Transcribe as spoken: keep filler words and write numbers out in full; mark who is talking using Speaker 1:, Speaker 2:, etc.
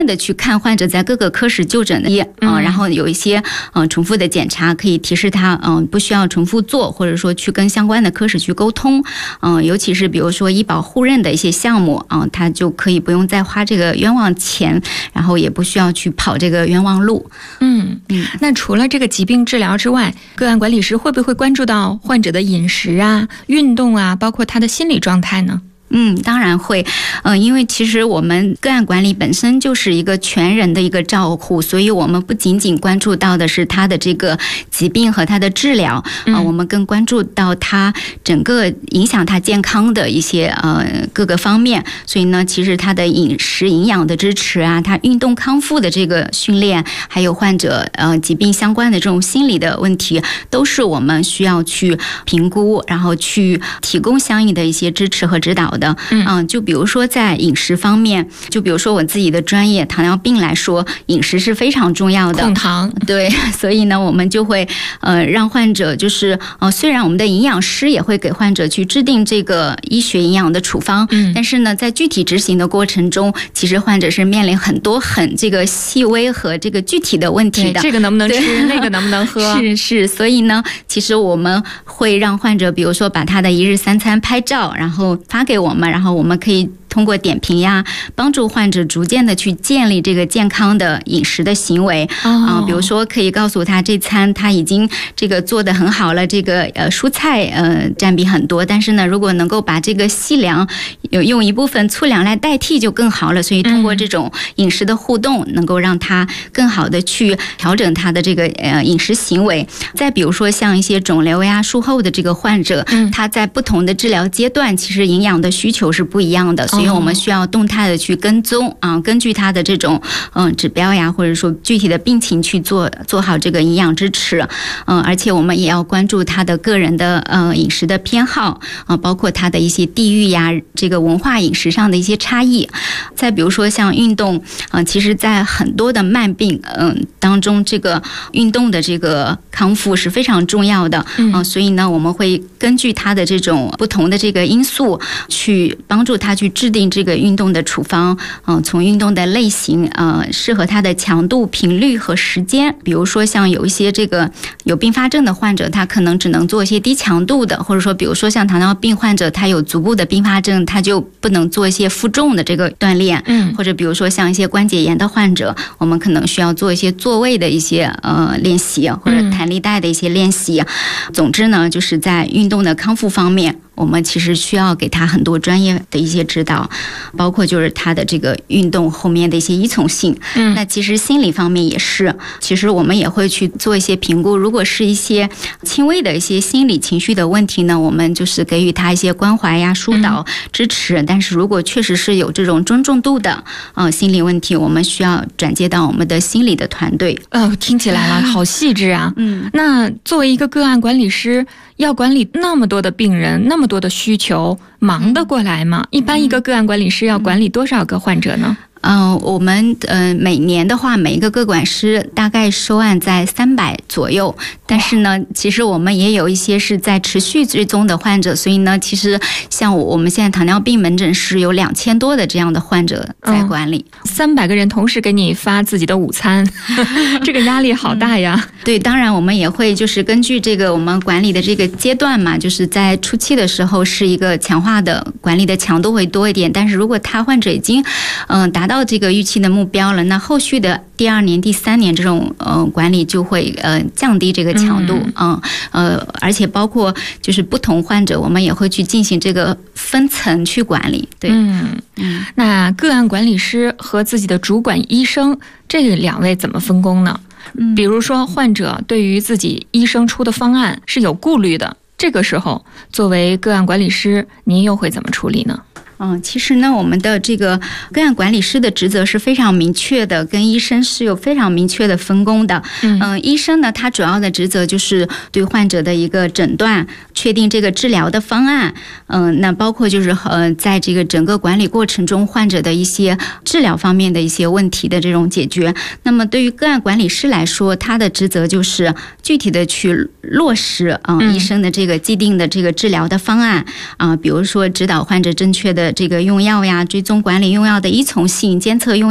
Speaker 1: 的去看患者在各个科室就诊的页，嗯、呃，然后有一些嗯、呃、重复的检查，可以提示他嗯、呃、不需要重复做，或者说去跟相关的科室去沟通，嗯、呃，尤其是比如说医保互认的一些项目啊、呃，他就可以不用再花这个冤枉钱，然后也不需要去跑这个冤枉路。
Speaker 2: 嗯嗯，那除了这个疾病治疗之外，个案管理师会不会关注到患者的饮食啊、运动啊，包括他的心理状态呢？
Speaker 1: 嗯，当然会，嗯、呃，因为其实我们个案管理本身就是一个全人的一个照护，所以我们不仅仅关注到的是他的这个疾病和他的治疗，啊、嗯呃，我们更关注到他整个影响他健康的一些呃各个方面。所以呢，其实他的饮食营养的支持啊，他运动康复的这个训练，还有患者呃疾病相关的这种心理的问题，都是我们需要去评估，然后去提供相应的一些支持和指导的。嗯、呃，就比如说在饮食方面，就比如说我自己的专业糖尿病来说，饮食是非常重要的，
Speaker 2: 控糖。
Speaker 1: 对，所以呢，我们就会呃让患者就是呃虽然我们的营养师也会给患者去制定这个医学营养的处方，嗯，但是呢，在具体执行的过程中，其实患者是面临很多很这个细微和这个具体的问题的，
Speaker 2: 这个能不能吃，那个能不能喝，
Speaker 1: 是是，所以呢，其实我们会让患者，比如说把他的一日三餐拍照，然后发给我们。然后我们可以通过点评呀，帮助患者逐渐的去建立这个健康的饮食的行为啊、呃，比如说可以告诉他这餐他已经这个做得很好了，这个呃蔬菜呃占比很多，但是呢，如果能够把这个细粮有用一部分粗粮来代替就更好了。所以通过这种饮食的互动，能够让他更好的去调整他的这个呃饮食行为。再比如说像一些肿瘤呀、术后的这个患者，他在不同的治疗阶段，其实营养的需求是不一样的。所以我们需要动态的去跟踪啊，根据他的这种嗯指标呀，或者说具体的病情去做做好这个营养支持，嗯，而且我们也要关注他的个人的呃饮食的偏好啊，包括他的一些地域呀，这个文化饮食上的一些差异。再比如说像运动，嗯，其实在很多的慢病嗯当中，这个运动的这个康复是非常重要的，嗯，所以呢，我们会根据他的这种不同的这个因素去帮助他去制定这个运动的处方，嗯、呃，从运动的类型，呃，适合他的强度、频率和时间。比如说，像有一些这个有并发症的患者，他可能只能做一些低强度的，或者说，比如说像糖尿病患者，他有足部的并发症，他就不能做一些负重的这个锻炼。嗯，或者比如说像一些关节炎的患者，我们可能需要做一些坐位的一些呃练习，或者弹力带的一些练习。嗯、总之呢，就是在运动的康复方面，我们其实需要给他很多专业的一些指导，包括就是他的这个运动后面的一些依从性。嗯，那其实心理方面也是，其实我们也会去做一些评估。如果是一些轻微的一些心理情绪的问题呢，我们就是给予他一些关怀呀、疏导、支持。嗯、但是如果确实是有这种中重度的呃心理问题，我们需要转接到我们的心理的团队。
Speaker 2: 哦，听起来了，好细致啊。嗯，那作为一个个案管理师，要管理那么多的病人，那么多的需求，忙得过来吗？一般一个个案管理师要管理多少个患者呢？
Speaker 1: 嗯、呃，我们呃每年的话，每一个个管师大概收案在三百左右，但是呢，其实我们也有一些是在持续追踪的患者，所以呢，其实像我们现在糖尿病门诊室有两千多的这样的患者在管理，
Speaker 2: 三百、嗯、个人同时给你发自己的午餐，这个压力好大呀。
Speaker 1: 嗯、对，当然我们也会就是根据这个我们管理的这个阶段嘛，就是在初期的时候是一个强化的管理的强度会多一点，但是如果他患者已经嗯、呃、达到到这个预期的目标了，那后续的第二年、第三年这种呃管理就会呃降低这个强度，嗯呃，而且包括就是不同患者，我们也会去进行这个分层去管理。对，
Speaker 2: 嗯嗯，那个案管理师和自己的主管医生这两位怎么分工呢？嗯，比如说患者对于自己医生出的方案是有顾虑的，这个时候作为个案管理师，您又会怎么处理呢？
Speaker 1: 嗯，其实呢，我们的这个个案管理师的职责是非常明确的，跟医生是有非常明确的分工的。嗯，呃、医生呢，他主要的职责就是对患者的一个诊断，确定这个治疗的方案。嗯、呃，那包括就是呃，在这个整个管理过程中，患者的一些治疗方面的一些问题的这种解决。那么对于个案管理师来说，他的职责就是具体的去落实啊、呃、医生的这个既定的这个治疗的方案啊、呃，比如说指导患者正确的这个用药呀，追踪管理用药的依从性，监测用